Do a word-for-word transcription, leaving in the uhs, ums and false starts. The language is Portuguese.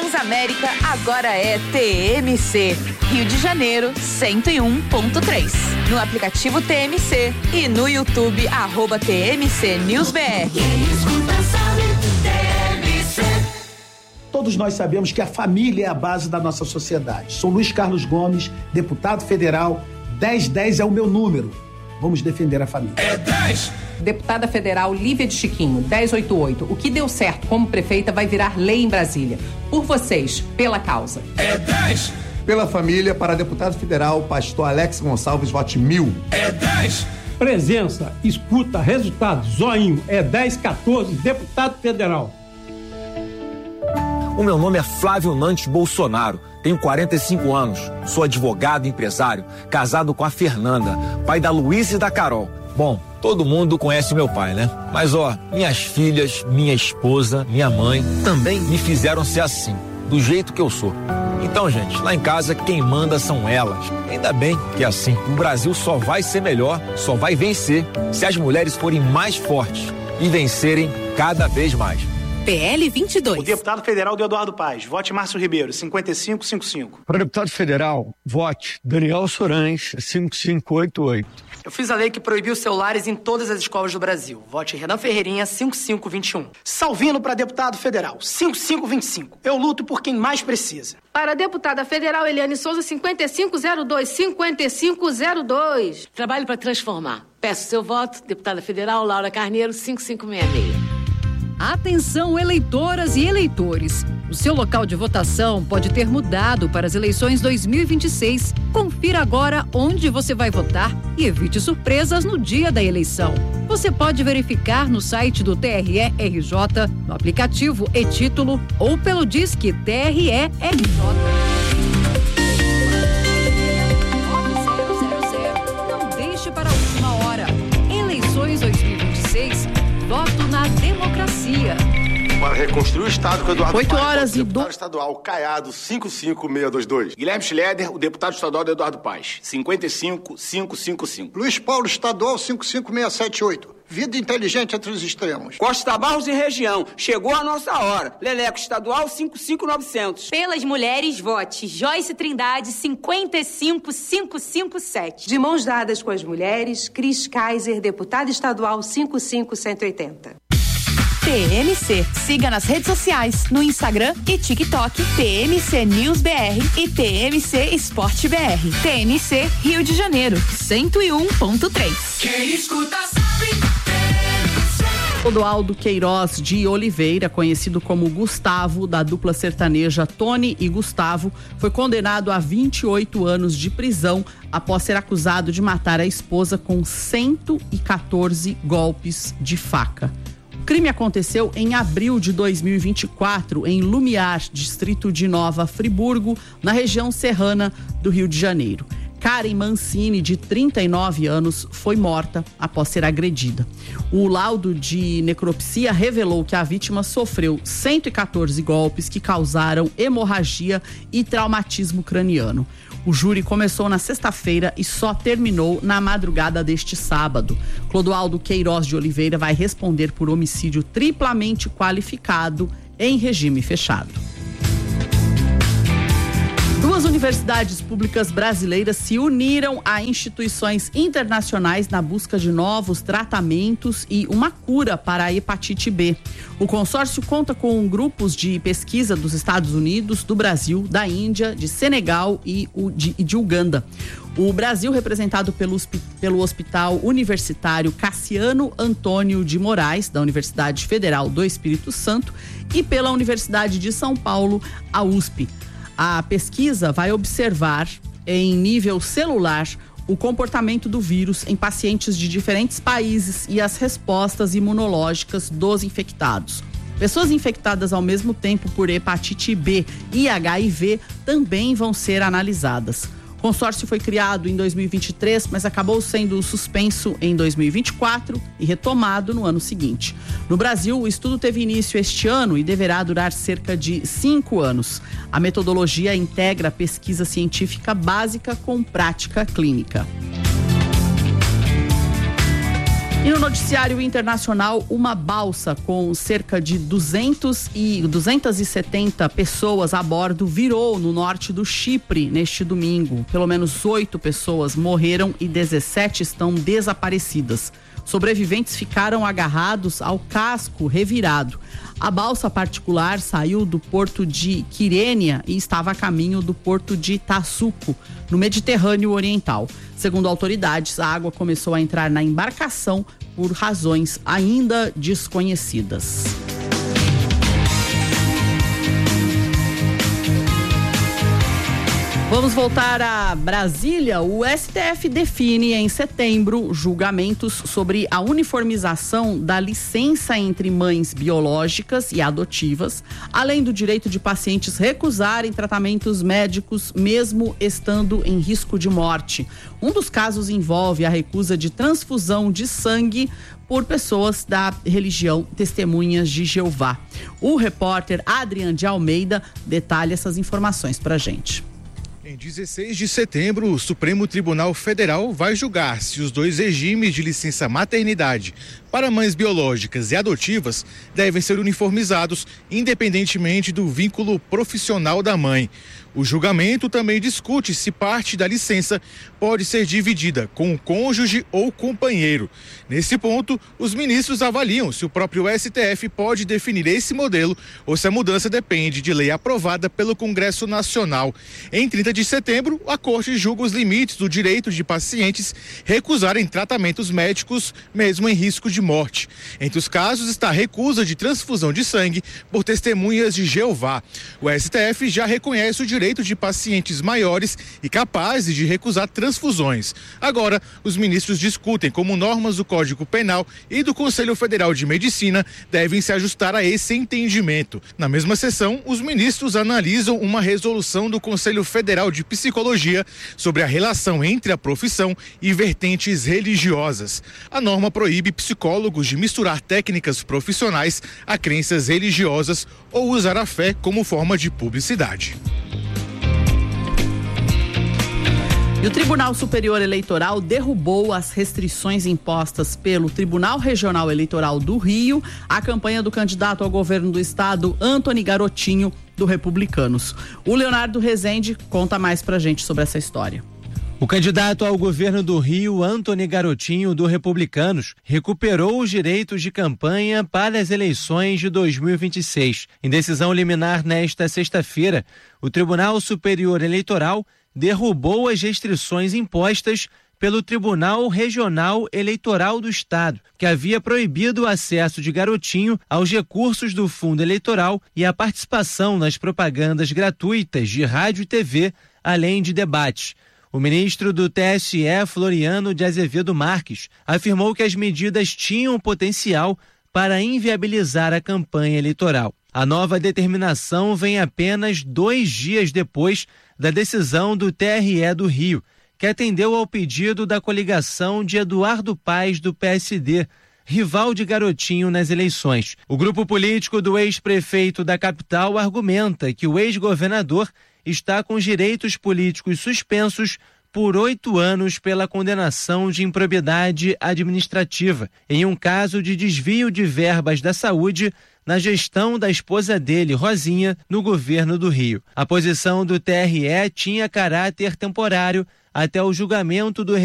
Transamérica agora é T M C. Rio de Janeiro, cento e um ponto três. No aplicativo T M C e no YouTube, arroba T M C News B R. Todos nós sabemos que a família é a base da nossa sociedade. Sou Luiz Carlos Gomes, deputado federal. dez dez é o meu número. Vamos defender a família. É dez! Deputada federal Lívia de Chiquinho, dez oitenta e oito. O que deu certo como prefeita vai virar lei em Brasília. Por vocês, pela causa. É dez! Pela família, para deputado federal, pastor Alex Gonçalves, vote mil. É dez! Presença, escuta, resultado, zoinho. É dez quatorze, deputado federal. O meu nome é Flávio Nantes Bolsonaro, tenho quarenta e cinco anos, sou advogado e empresário, casado com a Fernanda, pai da Luísa e da Carol. Bom, todo mundo conhece meu pai, né? Mas ó, minhas filhas, minha esposa, minha mãe também me fizeram ser assim, do jeito que eu sou. Então, gente, lá em casa quem manda são elas. Ainda bem que é assim, o Brasil só vai ser melhor, só vai vencer se as mulheres forem mais fortes e vencerem cada vez mais. P L vinte e dois. O deputado federal de Eduardo Paes, vote Márcio Ribeiro, cinquenta e cinco cinquenta e cinco. Para deputado federal, vote Daniel Sorães, cinquenta e cinco oitenta e oito. Eu fiz a lei que proibiu celulares em todas as escolas do Brasil. Vote Renan Ferreirinha, cinquenta e cinco vinte e um. Salvino para deputado federal, cinquenta e cinco vinte e cinco. Eu luto por quem mais precisa. Para a deputada federal Eliane Souza, cinquenta e cinco zero dois, cinquenta e cinco zero dois. Trabalho para transformar. Peço seu voto, deputada federal Laura Carneiro, cinquenta e cinco sessenta e seis. Atenção, eleitoras e eleitores. O seu local de votação pode ter mudado para as eleições dois mil e vinte e seis. Confira agora onde você vai votar e evite surpresas no dia da eleição. Você pode verificar no site do T R E R J, no aplicativo e-Título ou pelo Disque T R E R J. Não deixe para a última hora. Eleições dois mil e vinte e seis. Voto na democracia. Para reconstruir o Estado com Eduardo oito horas Paes, e deputado do... estadual Caiado, cinquenta e cinco seiscentos e vinte e dois. Guilherme Schleder, o deputado estadual de Eduardo Paes, cinquenta e cinco quinhentos e cinquenta e cinco. Luiz Paulo, estadual, cinquenta e cinco seiscentos e setenta e oito. Vida inteligente entre os extremos. Costa Barros e região, chegou a nossa hora. Leleco estadual, cinquenta e cinco novecentos. Pelas mulheres, vote Joyce Trindade, cinquenta e cinco quinhentos e cinquenta e sete. De mãos dadas com as mulheres, Cris Kaiser, deputada estadual, cinquenta e cinco cento e oitenta. T M C. Siga nas redes sociais, no Instagram e TikTok, T M C News B R e T M C Esporte B R. T M C Rio de Janeiro, cento e um ponto três. Quem escuta sabe. Clodoaldo Queiroz de Oliveira, conhecido como Gustavo, da dupla sertaneja Tony e Gustavo, foi condenado a vinte e oito anos de prisão após ser acusado de matar a esposa com cento e quatorze golpes de faca. O crime aconteceu em abril de dois mil e vinte e quatro, em Lumiar, distrito de Nova Friburgo, na região serrana do Rio de Janeiro. Karen Mancini, de trinta e nove anos, foi morta após ser agredida. O laudo de necropsia revelou que a vítima sofreu cento e quatorze golpes que causaram hemorragia e traumatismo craniano. O júri começou na sexta-feira e só terminou na madrugada deste sábado. Clodoaldo Queiroz de Oliveira vai responder por homicídio triplamente qualificado em regime fechado. Duas universidades públicas brasileiras se uniram a instituições internacionais na busca de novos tratamentos e uma cura para a hepatite B. O consórcio conta com grupos de pesquisa dos Estados Unidos, do Brasil, da Índia, de Senegal e de, e de Uganda. O Brasil, representado pelo, pelo Hospital Universitário Cassiano Antônio de Moraes, da Universidade Federal do Espírito Santo, e pela Universidade de São Paulo, a U S P. A pesquisa vai observar, em nível celular, o comportamento do vírus em pacientes de diferentes países e as respostas imunológicas dos infectados. Pessoas infectadas ao mesmo tempo por hepatite B e H I V também vão ser analisadas. O consórcio foi criado em dois mil e vinte e três, mas acabou sendo suspenso em dois mil e vinte e quatro e retomado no ano seguinte. No Brasil, o estudo teve início este ano e deverá durar cerca de cinco anos. A metodologia integra pesquisa científica básica com prática clínica. E no noticiário internacional, uma balsa com cerca de duzentas e setenta pessoas a bordo virou no norte do Chipre neste domingo. Pelo menos oito pessoas morreram e dezessete estão desaparecidas. Sobreviventes ficaram agarrados ao casco revirado. A balsa particular saiu do porto de Quirênia e estava a caminho do porto de Tassuco, no Mediterrâneo Oriental. Segundo autoridades, a água começou a entrar na embarcação por razões ainda desconhecidas. Vamos voltar a Brasília. O S T F define em setembro julgamentos sobre a uniformização da licença entre mães biológicas e adotivas, além do direito de pacientes recusarem tratamentos médicos mesmo estando em risco de morte. Um dos casos envolve a recusa de transfusão de sangue por pessoas da religião Testemunhas de Jeová. O repórter Adrian de Almeida detalha essas informações pra gente. Em dezesseis de setembro, o Supremo Tribunal Federal vai julgar se os dois regimes de licença maternidade para mães biológicas e adotivas devem ser uniformizados, independentemente do vínculo profissional da mãe. O julgamento também discute se parte da licença pode ser dividida com o cônjuge ou companheiro. Nesse ponto, os ministros avaliam se o próprio S T F pode definir esse modelo ou se a mudança depende de lei aprovada pelo Congresso Nacional. Em trinta de setembro, a Corte julga os limites do direito de pacientes recusarem tratamentos médicos, mesmo em risco de morte. Entre os casos está a recusa de transfusão de sangue por Testemunhas de Jeová. O S T F já reconhece o direito de pacientes maiores e capazes de recusar transfusões. Agora, os ministros discutem como normas do Código Penal e do Conselho Federal de Medicina devem se ajustar a esse entendimento. Na mesma sessão, os ministros analisam uma resolução do Conselho Federal de Psicologia sobre a relação entre a profissão e vertentes religiosas. A norma proíbe psicólogos de misturar técnicas profissionais a crenças religiosas ou usar a fé como forma de publicidade. E o Tribunal Superior Eleitoral derrubou as restrições impostas pelo Tribunal Regional Eleitoral do Rio à campanha do candidato ao governo do estado, Antony Garotinho, do Republicanos. O Leonardo Rezende conta mais pra gente sobre essa história. O candidato ao governo do Rio, Antony Garotinho, do Republicanos, recuperou os direitos de campanha para as eleições de dois mil e vinte e seis. Em decisão liminar nesta sexta-feira, o Tribunal Superior Eleitoral derrubou as restrições impostas pelo Tribunal Regional Eleitoral do Estado, que havia proibido o acesso de Garotinho aos recursos do fundo eleitoral e a participação nas propagandas gratuitas de rádio e T V, além de debates. O ministro do T S E, Floriano de Azevedo Marques, afirmou que as medidas tinham potencial para inviabilizar a campanha eleitoral. A nova determinação vem apenas dois dias depois da decisão do T R E do Rio, que atendeu ao pedido da coligação de Eduardo Paes, do P S D, rival de Garotinho nas eleições. O grupo político do ex-prefeito da capital argumenta que o ex-governador está com direitos políticos suspensos por oito anos pela condenação de improbidade administrativa, em um caso de desvio de verbas da saúde na gestão da esposa dele, Rosinha, no governo do Rio. A posição do T R E tinha caráter temporário até o julgamento do